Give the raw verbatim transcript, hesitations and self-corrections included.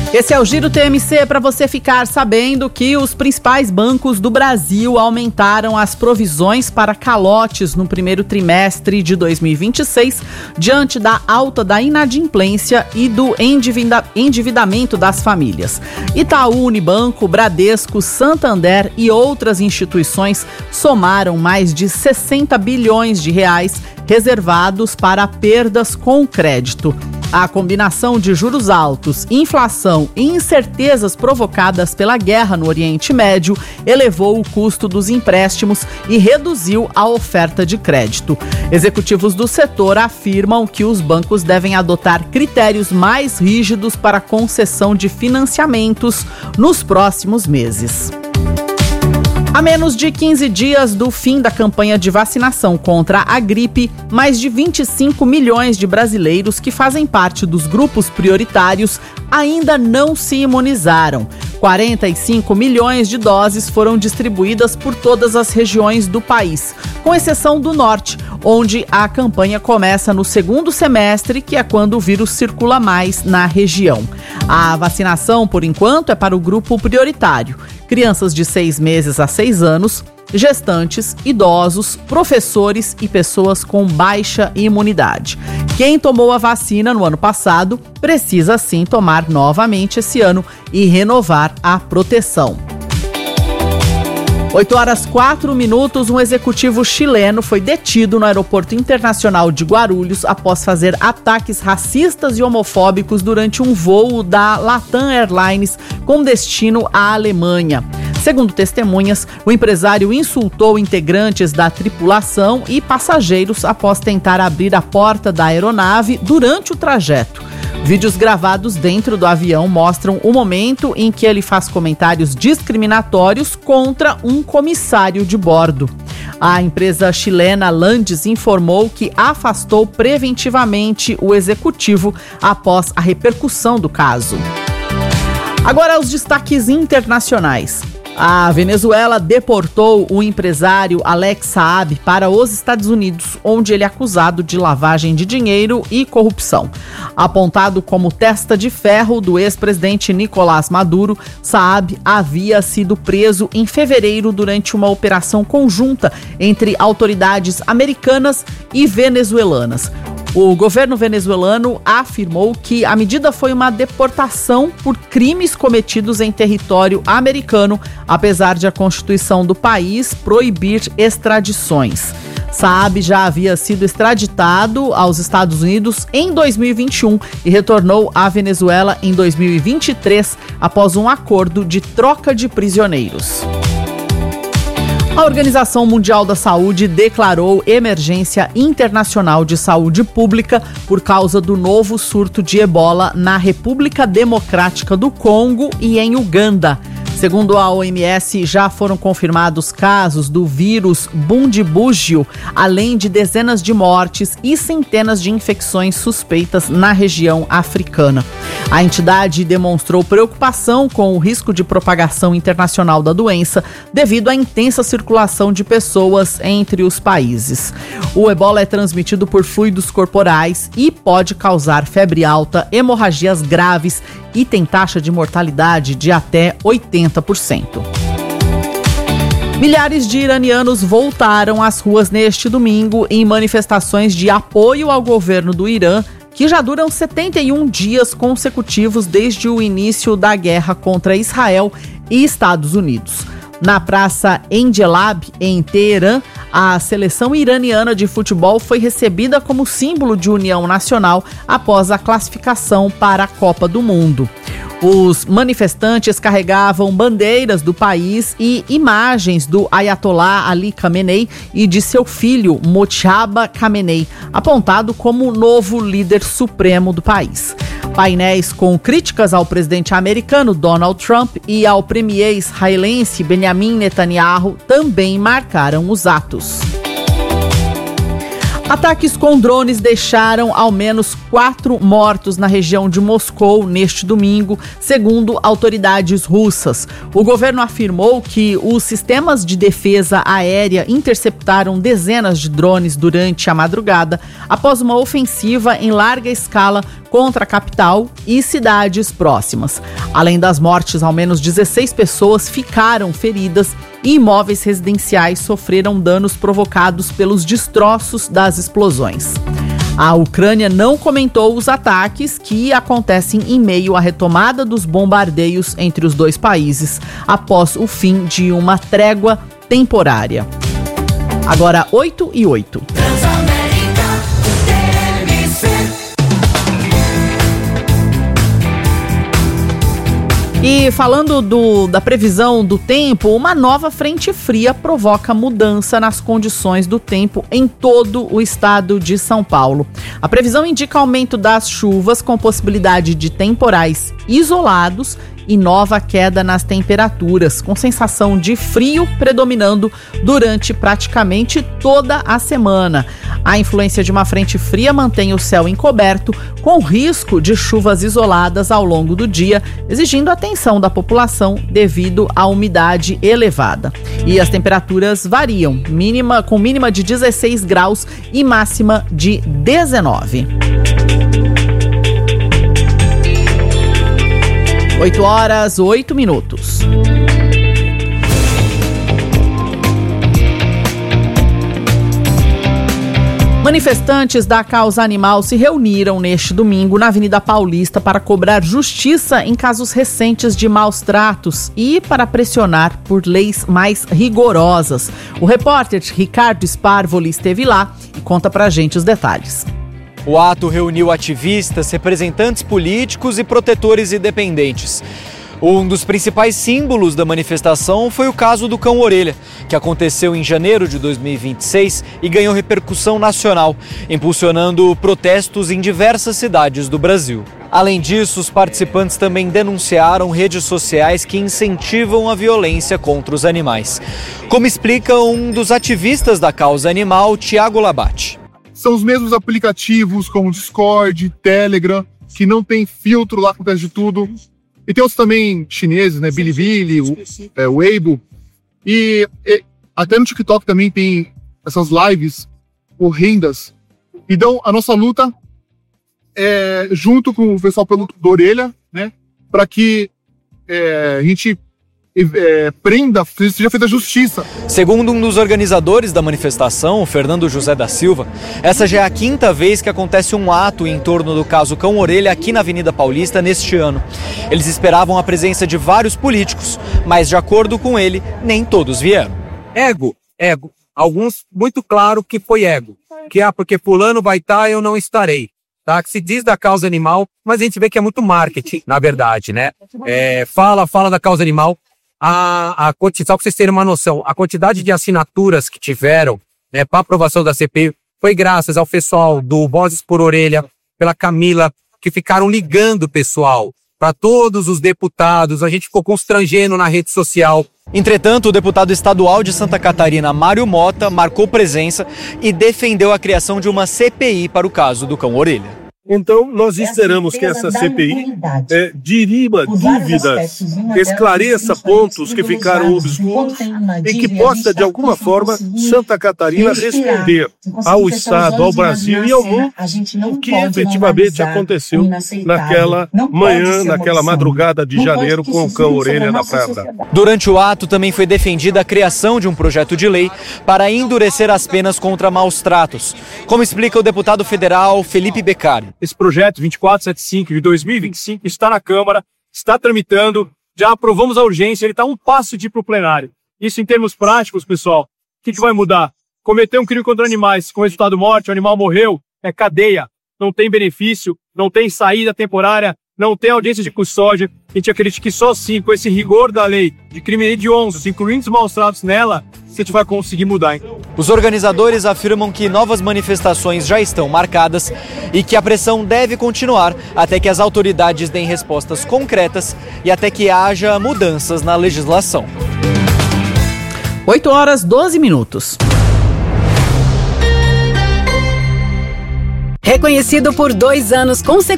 Esse é o Giro T M C para você ficar sabendo que os principais bancos do Brasil aumentaram as provisões para calotes no primeiro trimestre de dois mil e vinte e seis, diante da alta da inadimplência e do endivida- endividamento das famílias. Itaú, Unibanco, Bradesco, Santander e outras instituições somaram mais de sessenta bilhões de reais reservados para perdas com crédito. A combinação de juros altos, inflação e incertezas provocadas pela guerra no Oriente Médio elevou o custo dos empréstimos e reduziu a oferta de crédito. Executivos do setor afirmam que os bancos devem adotar critérios mais rígidos para a concessão de financiamentos nos próximos meses. A menos de quinze dias do fim da campanha de vacinação contra a gripe, mais de vinte e cinco milhões de brasileiros que fazem parte dos grupos prioritários ainda não se imunizaram. quarenta e cinco milhões de doses foram distribuídas por todas as regiões do país, com exceção do norte, onde a campanha começa no segundo semestre, que é quando o vírus circula mais na região. A vacinação, por enquanto, é para o grupo prioritário: crianças de seis meses a seis anos, gestantes, idosos, professores e pessoas com baixa imunidade. Quem tomou a vacina no ano passado precisa sim tomar novamente esse ano e renovar a proteção. oito horas e quatro minutos, um executivo chileno foi detido no Aeroporto Internacional de Guarulhos após fazer ataques racistas e homofóbicos durante um voo da Latam Airlines com destino à Alemanha. Segundo testemunhas, o empresário insultou integrantes da tripulação e passageiros após tentar abrir a porta da aeronave durante o trajeto. Vídeos gravados dentro do avião mostram o momento em que ele faz comentários discriminatórios contra um comissário de bordo. A empresa chilena Landes informou que afastou preventivamente o executivo após a repercussão do caso. Agora, os destaques internacionais. A Venezuela deportou o empresário Alex Saab para os Estados Unidos, onde ele é acusado de lavagem de dinheiro e corrupção. Apontado como testa de ferro do ex-presidente Nicolás Maduro, Saab havia sido preso em fevereiro durante uma operação conjunta entre autoridades americanas e venezuelanas. O governo venezuelano afirmou que a medida foi uma deportação por crimes cometidos em território americano, apesar de a Constituição do país proibir extradições. Saab já havia sido extraditado aos Estados Unidos em dois mil e vinte e um e retornou à Venezuela em dois mil e vinte e três após um acordo de troca de prisioneiros. A Organização Mundial da Saúde declarou emergência internacional de saúde pública por causa do novo surto de ebola na República Democrática do Congo e em Uganda. Segundo a O M S, já foram confirmados casos do vírus Bundibugyo, além de dezenas de mortes e centenas de infecções suspeitas na região africana. A entidade demonstrou preocupação com o risco de propagação internacional da doença devido à intensa circulação de pessoas entre os países. O ebola é transmitido por fluidos corporais e pode causar febre alta, hemorragias graves e tem taxa de mortalidade de até oitenta por cento. Milhares de iranianos voltaram às ruas neste domingo em manifestações de apoio ao governo do Irã, que já duram setenta e um dias consecutivos desde o início da guerra contra Israel e Estados Unidos. Na Praça Engelab, em Teherã, a seleção iraniana de futebol foi recebida como símbolo de união nacional após a classificação para a Copa do Mundo. Os manifestantes carregavam bandeiras do país e imagens do Ayatollah Ali Khamenei e de seu filho Mojtaba Khamenei, apontado como o novo líder supremo do país. Painéis com críticas ao presidente americano Donald Trump e ao premier israelense Benjamin Netanyahu também marcaram os atos. Ataques com drones deixaram ao menos quatro mortos na região de Moscou neste domingo, segundo autoridades russas. O governo afirmou que os sistemas de defesa aérea interceptaram dezenas de drones durante a madrugada, após uma ofensiva em larga escala contra a capital e cidades próximas. Além das mortes, ao menos dezesseis pessoas ficaram feridas e imóveis residenciais sofreram danos provocados pelos destroços das explosões. A Ucrânia não comentou os ataques que acontecem em meio à retomada dos bombardeios entre os dois países após o fim de uma trégua temporária. Agora oito e oito. E falando do, da previsão do tempo, uma nova frente fria provoca mudança nas condições do tempo em todo o estado de São Paulo. A previsão indica aumento das chuvas com possibilidade de temporais isolados e nova queda nas temperaturas, com sensação de frio predominando durante praticamente toda a semana. A influência de uma frente fria mantém o céu encoberto, com risco de chuvas isoladas ao longo do dia, exigindo atenção da população devido à umidade elevada. E as temperaturas variam, mínima, com mínima de dezesseis graus e máxima de dezenove. oito horas, oito minutos. Manifestantes da causa animal se reuniram neste domingo na Avenida Paulista para cobrar justiça em casos recentes de maus tratos e para pressionar por leis mais rigorosas. O repórter Ricardo Sparvoli esteve lá e conta pra gente os detalhes. O ato reuniu ativistas, representantes políticos e protetores independentes. Um dos principais símbolos da manifestação foi o caso do cão-orelha, que aconteceu em janeiro de dois mil e vinte e seis e ganhou repercussão nacional, impulsionando protestos em diversas cidades do Brasil. Além disso, os participantes também denunciaram redes sociais que incentivam a violência contra os animais. Como explica um dos ativistas da causa animal, Tiago Labate. São os mesmos aplicativos como Discord, Telegram, que não tem filtro lá, acontece de tudo. E tem outros também chineses, né? Bilibili, o, é, o Weibo. E, e até no TikTok também tem essas lives horrendas. Então, a nossa luta é junto com o pessoal pelo do Orelha, né? Para que é, a gente é, prenda, seja feita justiça. Segundo um dos organizadores da manifestação, Fernando José da Silva, essa já é a quinta vez que acontece um ato em torno do caso Cão-Orelha aqui na Avenida Paulista neste ano. Eles esperavam a presença de vários políticos, mas de acordo com ele, nem todos vieram. Ego, ego. Alguns muito claro que foi ego. Que é porque fulano vai estar, eu não estarei. Tá? Que se diz da causa animal, mas a gente vê que é muito marketing, na verdade, né? É, fala, fala da causa animal. A, a, só para vocês terem uma noção, a quantidade de assinaturas que tiveram, né, para aprovação da C P I foi graças ao pessoal do Vozes por Orelha, pela Camila, que ficaram ligando o pessoal, para todos os deputados. A gente ficou constrangendo na rede social. Entretanto, o deputado estadual de Santa Catarina, Mário Mota, marcou presença e defendeu a criação de uma C P I para o caso do Cão-Orelha. Então, nós esperamos que essa C P I é, dirima dúvidas, esclareça pontos que ficaram obscuros e que possa, de alguma forma, Santa Catarina responder ao Estado, ao Brasil e ao mundo o que efetivamente aconteceu naquela manhã, naquela madrugada de janeiro com o cão-orelha na Praia Brava. Durante o ato, também foi defendida a criação de um projeto de lei para endurecer as penas contra maus tratos, como explica o deputado federal Felipe Beccari. Esse projeto vinte e quatro setenta e cinco de dois mil e vinte e cinco está na Câmara, está tramitando, já aprovamos a urgência, ele está um passo de ir para o plenário. Isso em termos práticos, pessoal, o que, que vai mudar? Cometer um crime contra animais com resultado morte, o animal morreu, é cadeia, não tem benefício, não tem saída temporária, não tem audiência de custódia. A gente acredita que só sim, com esse rigor da lei de crime hediondo, incluindo os maus tratos nela, a gente vai conseguir mudar, hein? Os organizadores afirmam que novas manifestações já estão marcadas e que a pressão deve continuar até que as autoridades deem respostas concretas e até que haja mudanças na legislação. oito horas, doze minutos. Reconhecido por dois anos consecutivos